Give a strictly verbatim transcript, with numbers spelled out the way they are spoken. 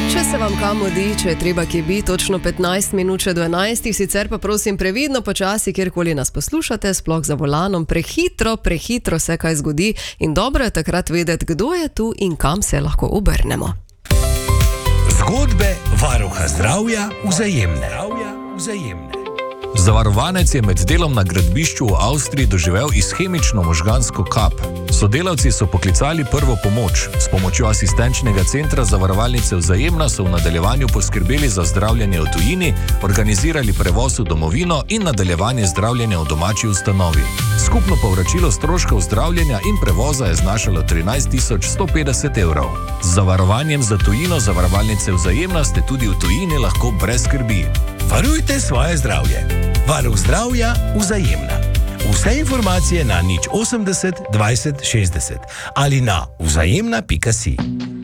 Če se vam kam odi, če je treba kje biti, točno petnajst minut do enajstih, sicer pa prosim previdno počasi, kjerkoli nas poslušate, sploh za volanom, prehitro, prehitro se kaj zgodi in dobro je takrat vedeti, kdo je tu in kam se lahko obrnemo. Zgodbe varuha zdravja Vzajemne. Vzajemne. Zavarovanec je med delom na gradbišču v Avstriji doživel ishemično možgansko kap. Sodelavci so poklicali prvo pomoč. S pomočjo asistenčnega centra zavarovalnice Vzajemna so v nadaljevanju poskrbeli za zdravljenje v tujini, organizirali prevoz v domovino in nadaljevanje zdravljenja v domači ustanovi. Skupno povračilo stroškov zdravljenja in prevoza je znašalo trinajst tisoč sto petdeset evrov. Z zavarovanjem za tujino zavarovalnice Vzajemna ste tudi v tujini lahko brez skrbi. Varujte svoje zdravje. Varuh zdravja Vzajemna. Vse informacije na nič osemdeset dvajset šestdeset ali na vzajemna pika si.